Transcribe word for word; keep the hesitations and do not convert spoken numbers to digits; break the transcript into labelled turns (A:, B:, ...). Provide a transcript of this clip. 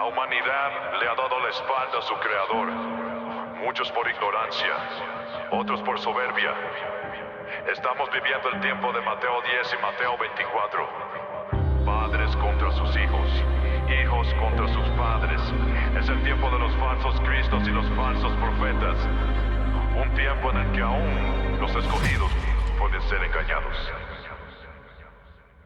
A: humanidad le ha dado la espalda a su creador. Muchos por ignorancia, otros por soberbia. Estamos viviendo el tiempo de Mateo diez y Mateo veinticuatro. Padres contra sus hijos, hijos contra sus padres. Es el tiempo de los falsos cristos y los falsos profetas. Un tiempo en el que aún los escogidos pueden ser engañados.